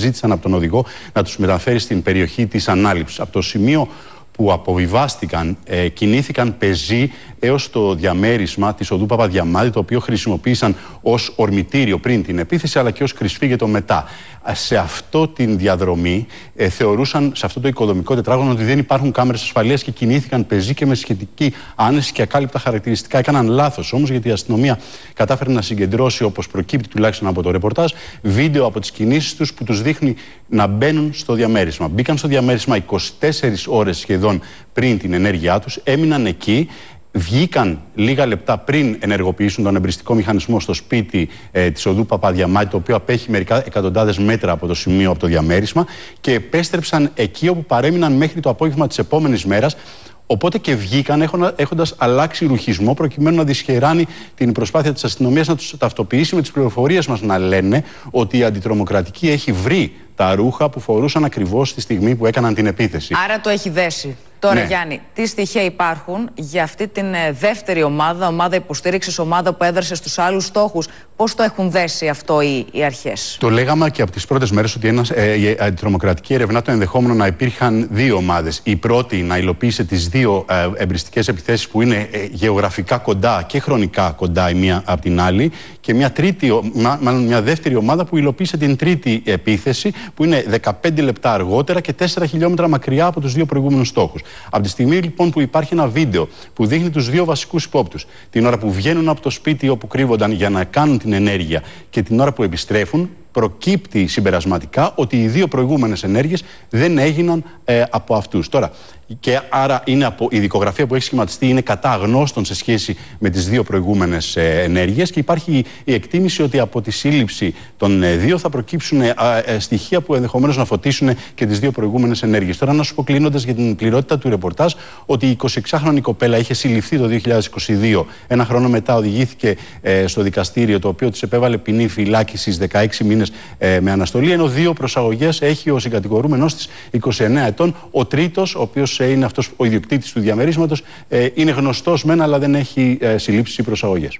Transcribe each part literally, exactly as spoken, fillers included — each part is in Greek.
ζήτησαν από τον οδηγό να τους μεταφέρει στην περιοχή της ανάληψης. Από το σημείο που αποβιβάστηκαν, ε, κινήθηκαν πεζοί έως το διαμέρισμα της οδού Παπαδιαμάντη, το οποίο χρησιμοποίησαν ως ορμητήριο πριν την επίθεση, αλλά και ως κρυσφύγετο μετά. Σε αυτό την διαδρομή ε, θεωρούσαν, σε αυτό το οικοδομικό τετράγωνο, ότι δεν υπάρχουν κάμερες ασφαλείας και κινήθηκαν πεζοί και με σχετική άνεση και ακάλυπτα χαρακτηριστικά. Έκαναν λάθος όμως, γιατί η αστυνομία κατάφερε να συγκεντρώσει, όπως προκύπτει τουλάχιστον από το ρεπορτάζ, βίντεο από τις κινήσεις τους που τους δείχνει να μπαίνουν στο διαμέρισμα. Μπήκαν στο διαμέρισμα είκοσι τέσσερις ώρες σχεδόν πριν την ενέργειά τους, έμειναν εκεί. Βγήκαν λίγα λεπτά πριν ενεργοποιήσουν τον εμπριστικό μηχανισμό στο σπίτι ε, της οδού Παπαδιαμάντη, το οποίο απέχει μερικά εκατοντάδες μέτρα από το σημείο, από το διαμέρισμα, και επέστρεψαν εκεί όπου παρέμειναν μέχρι το απόγευμα της επόμενης μέρας. Οπότε και βγήκαν έχοντας αλλάξει ρουχισμό, προκειμένου να δυσχεράνει την προσπάθεια της αστυνομίας να τους ταυτοποιήσει με τις πληροφορίες μας, να λένε ότι η αντιτρομοκρατική έχει βρει τα ρούχα που φορούσαν ακριβώς τη στιγμή που έκαναν την επίθεση. Άρα το έχει δέσει. Τώρα, ναι. Γιάννη, τι στοιχεία υπάρχουν για αυτή την δεύτερη ομάδα, ομάδα υποστήριξης, ομάδα που έδρασε στους άλλους στόχους? Πώς το έχουν δέσει αυτό οι, οι αρχές? Το λέγαμε και από τις πρώτες μέρες ότι ένας, ε, η αντιτρομοκρατική ερευνά το ενδεχόμενο να υπήρχαν δύο ομάδες. Η πρώτη να υλοποίησε τις δύο ε, εμπριστικές επιθέσεις που είναι ε, γεωγραφικά κοντά και χρονικά κοντά η μία από την άλλη, και μια, τρίτη, μα, μάλλον μια δεύτερη ομάδα που υλοποίησε την τρίτη επίθεση, που είναι δεκαπέντε λεπτά αργότερα και τέσσερα χιλιόμετρα μακριά από τους δύο προηγούμενους στόχους. Από τη στιγμή λοιπόν που υπάρχει ένα βίντεο που δείχνει τους δύο βασικούς υπόπτους, την ώρα που βγαίνουν από το σπίτι όπου κρύβονταν για να κάνουν την ενέργεια και την ώρα που επιστρέφουν, προκύπτει συμπερασματικά ότι οι δύο προηγούμενες ενέργειες δεν έγιναν ε, από αυτούς. Τώρα, και άρα είναι από, η δικογραφία που έχει σχηματιστεί είναι κατά αγνώστων σε σχέση με τις δύο προηγούμενες ε, ενέργειες, και υπάρχει η, η εκτίμηση ότι από τη σύλληψη των ε, δύο θα προκύψουν ε, ε, στοιχεία που ενδεχομένως να φωτίσουν και τις δύο προηγούμενες ενέργειες. Τώρα, να σου πω, κλείνοντας για την πληρότητα του ρεπορτάζ, ότι η εικοσιεξάχρονη κοπέλα είχε συλληφθεί το δύο χιλιάδες είκοσι δύο. Ένα χρόνο μετά οδηγήθηκε ε, στο δικαστήριο, το οποίο της επέβαλε ποινή φυλάκισης δεκαέξι μήνες ε, με αναστολή, ενώ δύο προσαγωγές έχει ο συγκατηγορούμενος της, είκοσι εννέα ετών. Ο τρίτος, ο οποίος είναι αυτός ο ιδιοκτήτης του διαμερίσματος, ε, είναι γνωστός μεν, αλλά δεν έχει ε, συλλήψεις ή προσαγωγές.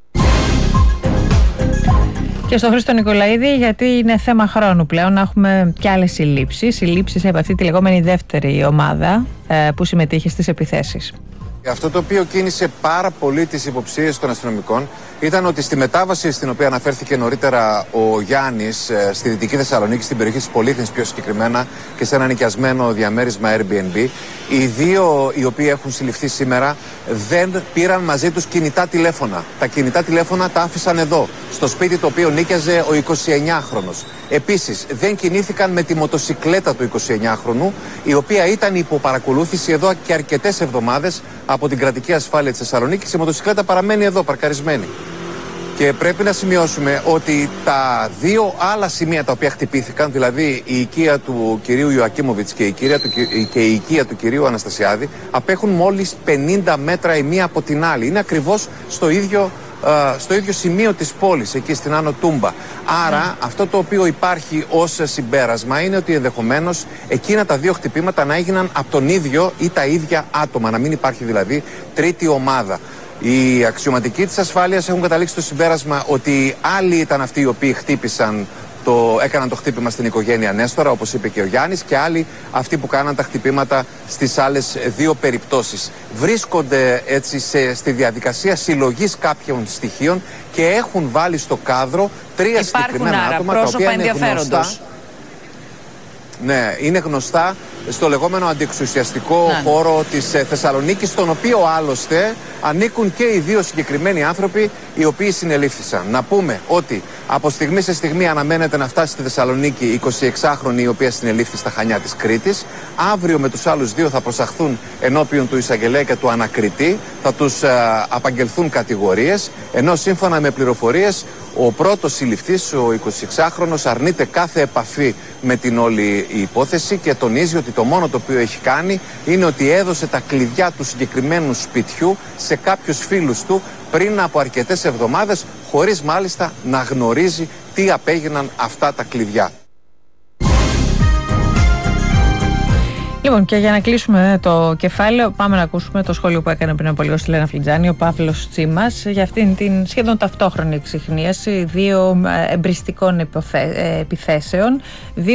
Και στον Χρήστο Νικολαίδη, γιατί είναι θέμα χρόνου πλέον να έχουμε και άλλες συλλήψεις. Συλλήψεις από αυτή τη λεγόμενη δεύτερη ομάδα ε, που συμμετείχε στις επιθέσεις. Αυτό το οποίο κίνησε πάρα πολύ τις υποψίες των αστυνομικών ήταν ότι στη μετάβαση στην οποία αναφέρθηκε νωρίτερα ο Γιάννης, στη Δυτική Θεσσαλονίκη, στην περιοχή της Πολύθνης πιο συγκεκριμένα, και σε ένα νοικιασμένο διαμέρισμα Airbnb, οι δύο οι οποίοι έχουν συλληφθεί σήμερα δεν πήραν μαζί τους κινητά τηλέφωνα. Τα κινητά τηλέφωνα τα άφησαν εδώ, στο σπίτι το οποίο νίκιαζε ο εικοσιεννιάχρονος. Επίσης, δεν κινήθηκαν με τη μοτοσικλέτα του εικοσιεννιάχρονου, η οποία ήταν υπό παρακολούθηση εδώ και αρκετές εβδομάδες από την κρατική ασφάλεια της Θεσσαλονίκης. Η μοτοσικλέτα παραμένει εδώ, παρκαρισμένη. Και πρέπει να σημειώσουμε ότι τα δύο άλλα σημεία τα οποία χτυπήθηκαν, δηλαδή η οικία του κυρίου Ιωακίμοβιτς και η, του, και η οικία του κυρίου Αναστασιάδη, απέχουν μόλις πενήντα μέτρα η μία από την άλλη. Είναι ακριβώς στο ίδιο, uh, στο ίδιο σημείο της πόλης, εκεί στην Άνω Τούμπα. Άρα, αυτό το οποίο υπάρχει ως συμπέρασμα είναι ότι ενδεχομένως εκείνα τα δύο χτυπήματα να έγιναν από τον ίδιο ή τα ίδια άτομα, να μην υπάρχει δηλαδή τρίτη ομάδα. Οι αξιωματικοί της ασφάλειας έχουν καταλήξει στο συμπέρασμα ότι άλλοι ήταν αυτοί οι οποίοι χτύπησαν το, έκαναν το χτύπημα στην οικογένεια Νέστορα, όπως είπε και ο Γιάννης, και άλλοι αυτοί που κάναν τα χτυπήματα στις άλλες δύο περιπτώσεις. Βρίσκονται έτσι σε, στη διαδικασία συλλογής κάποιων στοιχείων και έχουν βάλει στο κάδρο τρία Υπάρχουν συγκεκριμένα άρα άτομα, τα οποία είναι γνωστά. Ναι, είναι γνωστά στο λεγόμενο αντιεξουσιαστικό ναι. χώρο της ε, Θεσσαλονίκης, στον οποίο άλλωστε ανήκουν και οι δύο συγκεκριμένοι άνθρωποι οι οποίοι συνελήφθησαν. Να πούμε ότι από στιγμή σε στιγμή αναμένεται να φτάσει στη Θεσσαλονίκη η εικοσιεξάχρονη, η οποία συνελήφθη στα Χανιά της Κρήτης. Αύριο με τους άλλους δύο θα προσαχθούν ενώπιον του εισαγγελέα και του ανακριτή, θα τους ε, απαγγελθούν κατηγορίες, ενώ σύμφωνα με πληροφορίες ο πρώτος συλληφθής, ο εικοσιεξάχρονος, αρνείται κάθε επαφή με την όλη υπόθεση και τονίζει ότι το μόνο το οποίο έχει κάνει είναι ότι έδωσε τα κλειδιά του συγκεκριμένου σπιτιού σε κάποιους φίλους του πριν από αρκετές εβδομάδες, χωρίς μάλιστα να γνωρίζει τι απέγιναν αυτά τα κλειδιά. Λοιπόν, και για να κλείσουμε το κεφάλαιο, πάμε να ακούσουμε το σχόλιο που έκανε πριν από λίγο στη Λένα Φλιτζάνη ο Παύλος Τσίμας για αυτήν την σχεδόν ταυτόχρονη εξιχνίαση δύο εμπριστικών επιθέσεων.